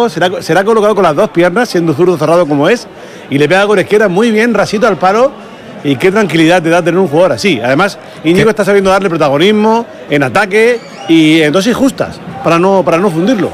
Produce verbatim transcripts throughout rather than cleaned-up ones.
mismo será, será colocado con las dos piernas, siendo zurdo cerrado como es, y le pega con izquierda muy bien, rasito al palo. Y qué tranquilidad te da tener un jugador así. Además, Íñigo está sabiendo darle protagonismo en ataque y en dosis justas para no, para no fundirlo.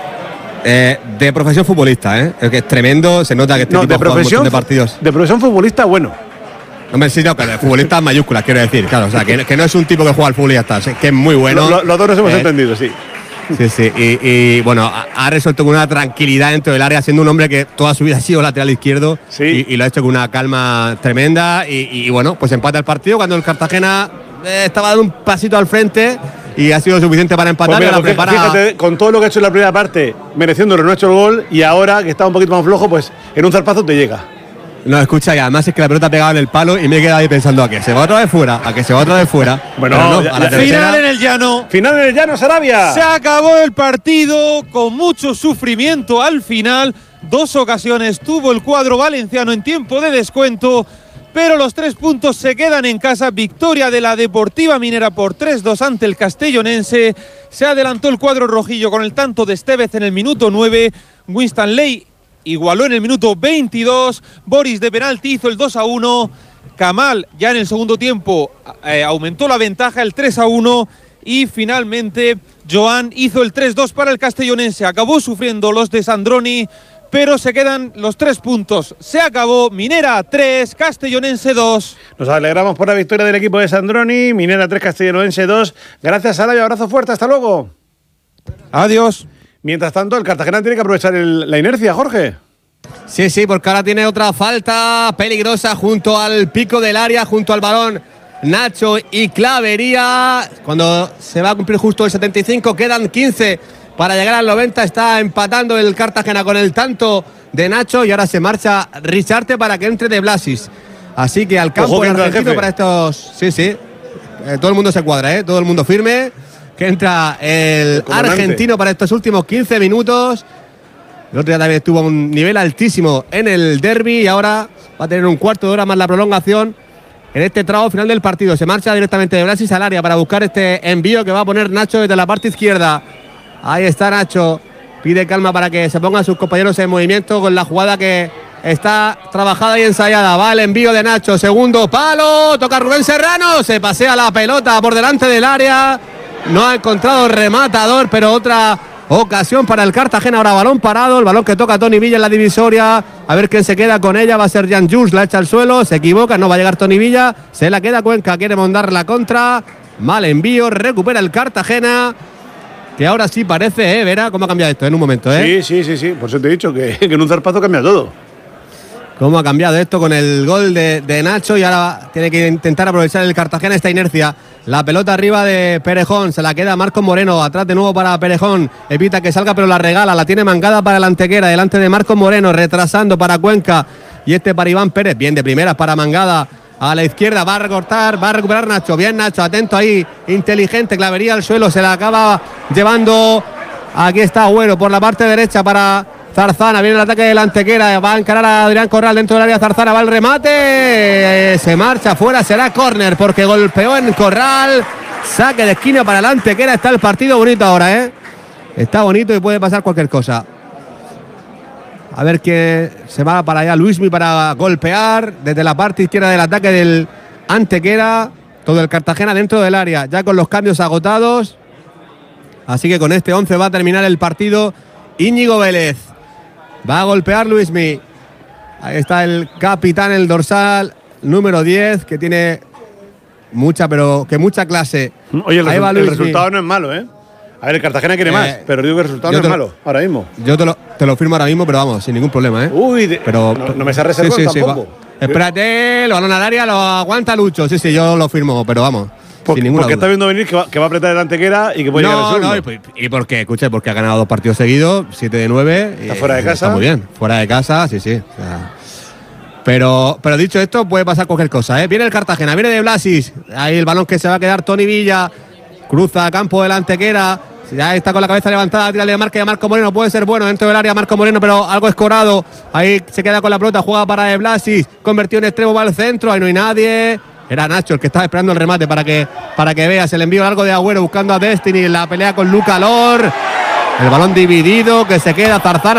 Eh, de profesión futbolista, ¿eh? Es que es tremendo, se nota que este no, tipo de juega un montón profesión, de partidos. De profesión futbolista, bueno. Hombre, sí, no, pero de futbolista en mayúsculas, quiero decir, claro, o sea, que, que no es un tipo que juega al fútbol y ya está, que es muy bueno. Lo, lo, los dos nos hemos eh, entendido, sí. Sí, sí, y, y bueno, ha, ha resuelto con una tranquilidad dentro del área, siendo un hombre que toda su vida ha sido lateral izquierdo, sí. y, y lo ha hecho con una calma tremenda, y, y bueno, pues empata el partido cuando el Cartagena eh, estaba dando un pasito al frente y ha sido suficiente para empatar. Pues mira, la prepara... Fíjate, con todo lo que ha hecho en la primera parte, mereciéndolo, no ha hecho el gol, y ahora que está un poquito más flojo, pues en un zarpazo te llega. No, escucha, y además es que la pelota pegaba en el palo y me he quedado ahí pensando a que se va otra vez fuera, a que se va otra vez fuera. Bueno, no, ya, a la ya, tercera. Final en el llano. Final en el llano, Sarabia. Se acabó el partido con mucho sufrimiento al final. Dos ocasiones tuvo el cuadro valenciano en tiempo de descuento, pero los tres puntos se quedan en casa. Victoria de la Deportiva Minera por tres dos ante el Castellonense. Se adelantó el cuadro rojillo con el tanto de Estevez en el minuto nueve. Winston Ley igualó en el minuto veintidós, Boris de penalti hizo el dos a uno, Kamal ya en el segundo tiempo eh, aumentó la ventaja, el tres a uno, y finalmente Joan hizo el tres dos para el Castellonense. Acabó sufriendo los de Sandroni, pero se quedan los tres puntos. Se acabó. Minera tres, Castellonense dos. Nos alegramos por la victoria del equipo de Sandroni. Minera tres, Castellonense dos. Gracias, Sarabia, abrazo fuerte, hasta luego. Adiós. Mientras tanto, el Cartagena tiene que aprovechar el, la inercia, Jorge. Sí, sí, porque ahora tiene otra falta peligrosa junto al pico del área, junto al balón Nacho y Clavería. Cuando se va a cumplir justo el setenta y cinco, quedan quince para llegar al noventa. Está empatando el Cartagena con el tanto de Nacho y ahora se marcha Richarte para que entre de Blasis. Así que al campo el argentino para estos... Sí, sí, eh, todo el mundo se cuadra, ¿eh? Todo el mundo firme. Que entra el, el argentino para estos últimos quince minutos. El otro día también estuvo a un nivel altísimo en el derbi y ahora va a tener un cuarto de hora más la prolongación en este tramo final del partido. Se marcha directamente de Blasis al área para buscar este envío que va a poner Nacho desde la parte izquierda. Ahí está Nacho. Pide calma para que se pongan sus compañeros en movimiento con la jugada que está trabajada y ensayada. Va el envío de Nacho. Segundo palo. Toca Rubén Serrano. Se pasea la pelota por delante del área. No ha encontrado rematador, pero otra ocasión para el Cartagena. Ahora balón parado, el balón que toca Toni Villa en la divisoria. A ver quién se queda con ella. Va a ser Jan Jus, la echa al suelo. Se equivoca, no va a llegar Toni Villa. Se la queda Cuenca, quiere mandar la contra. Mal envío, recupera el Cartagena. Que ahora sí parece, ¿eh? Verá cómo ha cambiado esto en un momento, ¿eh? Sí, sí, sí, sí. Por eso te he dicho que, que en un zarpazo cambia todo. Cómo ha cambiado esto con el gol de, de Nacho y ahora tiene que intentar aprovechar el Cartagena esta inercia. La pelota arriba de Perejón, se la queda Marcos Moreno, atrás de nuevo para Perejón, evita que salga pero la regala, la tiene mangada para el Antequera, delante de Marcos Moreno, retrasando para Cuenca y este para Iván Pérez, bien de primeras para Mangada, a la izquierda, va a recortar, va a recuperar Nacho, bien Nacho, atento ahí, inteligente, Clavería al suelo, se la acaba llevando, aquí está Agüero por la parte derecha para Zarzana, viene el ataque del Antequera, va a encarar a Adrián Corral dentro del área, Zarzana va el remate, se marcha fuera, será córner porque golpeó en Corral, saque de esquina para el Antequera, está el partido bonito ahora, ¿eh? Está bonito y puede pasar cualquier cosa. A ver que se va para allá Luismi para golpear desde la parte izquierda del ataque del Antequera, todo el Cartagena dentro del área, ya con los cambios agotados, así que con este once va a terminar el partido. Íñigo Vélez va a golpear Luismi. Ahí está el capitán, el dorsal número diez, que tiene mucha, pero que mucha clase. Oye, el, resu el resultado no es malo, ¿eh? A ver, el Cartagena quiere eh, más, pero digo que el resultado no es malo, ahora mismo. Yo te lo, te lo firmo ahora mismo, pero vamos, sin ningún problema, ¿eh? Uy, de, pero, no, no me se reservado sí, sí, tampoco. Sí, espérate, lo balón al área, lo aguanta Lucho. Sí, sí, yo lo firmo, pero vamos. Porque, sin ninguna porque duda. Está viendo venir que va, que va a apretar el Antequera y que puede no, llegar al segundo. No, y, y porque, escuché, porque ha ganado dos partidos seguidos, siete de nueve. Está fuera de casa. Está muy bien, fuera de casa, sí, sí. O sea, pero, pero dicho esto, puede pasar cualquier cosa, ¿eh? Viene el Cartagena, viene de Blasis. Ahí el balón que se va a quedar Toni Villa. Cruza a campo del Antequera. Ya está con la cabeza levantada, tira de marca a Marco Moreno, puede ser bueno dentro del área Marco Moreno, pero algo escorado. Ahí se queda con la pelota, juega para de Blasis, convertido en extremo, va al centro, ahí no hay nadie. Era Nacho el que estaba esperando el remate para que, para que veas el envío largo de Agüero buscando a Destiny en la pelea con Luca Lor. El balón dividido que se queda Zarzana.